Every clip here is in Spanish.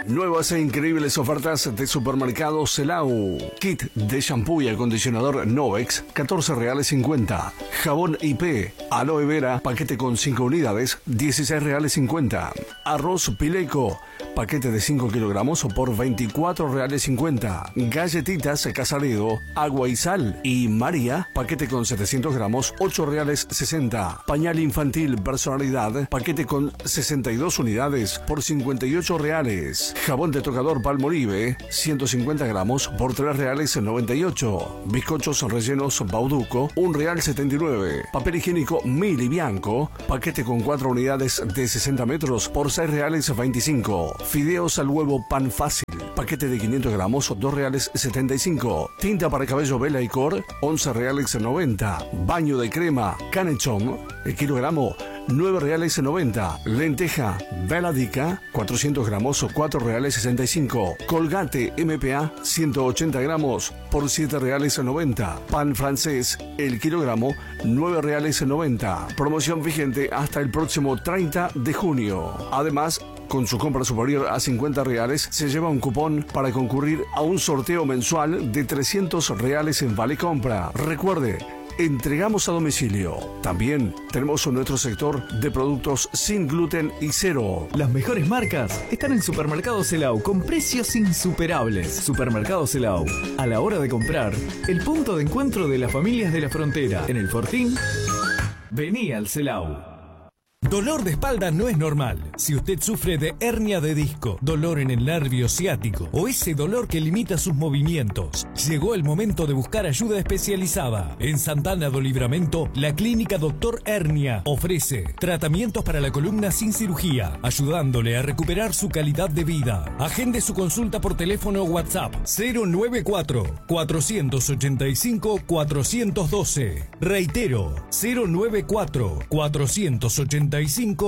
Nuevas e increíbles ofertas de supermercado Celau. Kit de shampoo y acondicionador Novex, 14 reales 50. Jabón IP, aloe vera, paquete con 5 unidades, 16 reales 50. Arroz Pileco, paquete de 5 kilogramos por 24 reales 50. Galletitas Casaredo, agua y sal. Y María, paquete con 700 gramos, 8 reales 60. Pañal infantil personalidad, paquete con 62 unidades por 58 reales. Jabón de tocador Palmolive, 150 gramos por 3 reales 98. Bizcochos rellenos Bauduco, 1 real 79. Papel higiénico Mili Bianco, paquete con 4 unidades de 60 metros por 6 reales 25. Fideos al huevo Pan Fácil, paquete de 500 gramos, 2 reales 75. Tinta para cabello Bella y Cor, 11 reales 90. Baño de crema Canechón, el kilogramo, 9 reales 90. Lenteja Veladica, 400 gramos, 4 reales 65. Colgate MPA, 180 gramos, por 7 reales 90. Pan francés, el kilogramo, 9 reales 90. Promoción vigente hasta el próximo 30 de junio. Además, con su compra superior a 50 reales, se lleva un cupón para concurrir a un sorteo mensual de 300 reales en Vale Compra. Recuerde, entregamos a domicilio. También tenemos nuestro sector de productos sin gluten y cero. Las mejores marcas están en Supermercado Celau con precios insuperables. Supermercado Celau, a la hora de comprar, el punto de encuentro de las familias de la frontera. En el Fortín, vení al Celau. Dolor de espalda no es normal. Si usted sufre de hernia de disco, dolor en el nervio ciático o ese dolor que limita sus movimientos, llegó el momento de buscar ayuda especializada. En Santana do Livramento, la clínica Dr. Hernia ofrece tratamientos para la columna sin cirugía, ayudándole a recuperar su calidad de vida. Agende su consulta por teléfono o WhatsApp 094-485-412. Reitero, 094-485-412.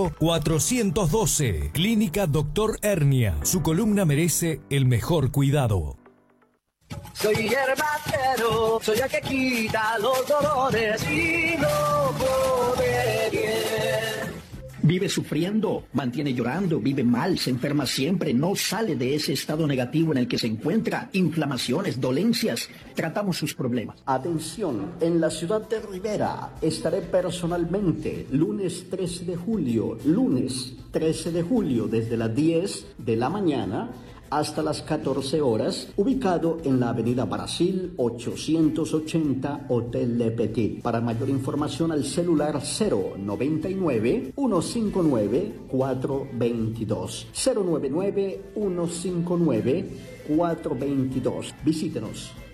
Clínica Doctor Hernia. Su columna merece el mejor cuidado. Soy herbatero, soy el que quita los dolores y no come bien. Vive sufriendo, mantiene llorando, vive mal, se enferma siempre, no sale de ese estado negativo en el que se encuentra, inflamaciones, dolencias. Tratamos sus problemas. Atención, en la ciudad de Rivera estaré personalmente lunes 13 de julio, desde las 10 de la mañana hasta las 14 horas, ubicado en la avenida Brasil 880, Hotel Le Petit. Para mayor información al celular 099-159-422. 099-159-422. Visítenos.